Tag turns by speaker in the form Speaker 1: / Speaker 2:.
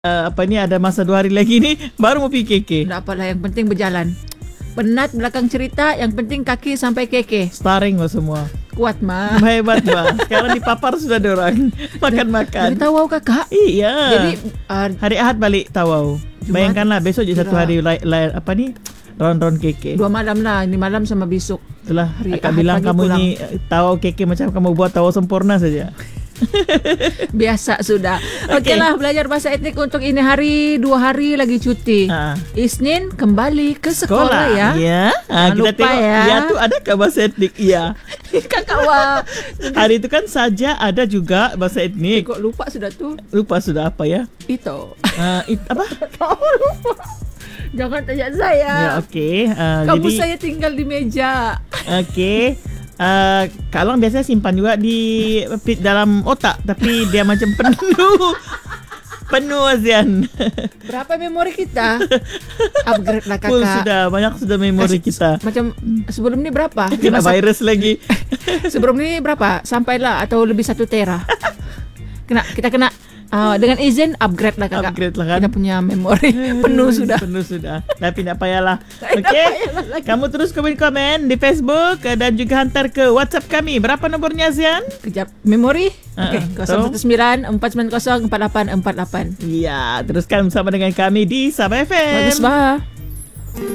Speaker 1: apa ni, ada masa 2 hari lagi ni baru mau pergi KK.
Speaker 2: Tak apalah, yang penting berjalan. Penat belakang cerita, yang penting kaki sampai KK.
Speaker 1: Starring lo semua.
Speaker 2: Kuat mah.
Speaker 1: Hebat mah. Sekarang dipapar sudah dorang. Makan-makan.
Speaker 2: Dari Tawau kakak.
Speaker 1: Iya.
Speaker 2: Jadi
Speaker 1: hari Ahad balik Tawau. Bayangkanlah besok je satu hari apa ni, round-round KK.
Speaker 2: 2 malam lah. Ini malam sama besok.
Speaker 1: Itulah
Speaker 2: Hari
Speaker 1: Akak
Speaker 2: Ahad
Speaker 1: bilang
Speaker 2: pagi
Speaker 1: kamu
Speaker 2: pulang.
Speaker 1: ni Tawau KK macam kamu buat Tawau sempurna saja.
Speaker 2: Biasa sudah.
Speaker 1: Okey.
Speaker 2: Okeylah, belajar bahasa etnik untuk ini hari. 2 hari lagi cuti. Isnin kembali ke sekolah ya.
Speaker 1: Ya.
Speaker 2: Jangan
Speaker 1: Kita
Speaker 2: lupa
Speaker 1: tengok
Speaker 2: ya.
Speaker 1: ya tu adakah bahasa etnik? Ya.
Speaker 2: Kakak wah.
Speaker 1: Hari itu kan saja ada juga bahasa etnik.
Speaker 2: Kok lupa sudah tu?
Speaker 1: Lupa sudah apa ya?
Speaker 2: Itu.
Speaker 1: Apa?
Speaker 2: Jangan tanya saya.
Speaker 1: Ya, okey.
Speaker 2: Kamu
Speaker 1: Jadi
Speaker 2: saya tinggal di meja.
Speaker 1: okey. Kalong biasanya simpan juga di dalam otak, tapi dia macam penuh Azian.
Speaker 2: Berapa memori kita? Upgrade lah
Speaker 1: Full
Speaker 2: kakak.
Speaker 1: banyak sudah memori kita.
Speaker 2: Macam sebelum ni berapa?
Speaker 1: Kena virus lagi.
Speaker 2: Sebelum ni berapa? Sampailah atau lebih 1 tera. Kita kena dengan izin upgrade lah kakak.
Speaker 1: Upgrade lah kan.
Speaker 2: Kita punya memori penuh sudah.
Speaker 1: Penuh sudah. Tapi tak payahlah. Okey. Kamu terus komen di Facebook dan juga hantar ke WhatsApp kami. Berapa nomornya Azian?
Speaker 2: Kejap. Memori? Okey.
Speaker 1: So?
Speaker 2: 019-490-4848.
Speaker 1: Ya, teruskan bersama dengan kami di Sabah FM.
Speaker 2: Bagus bah.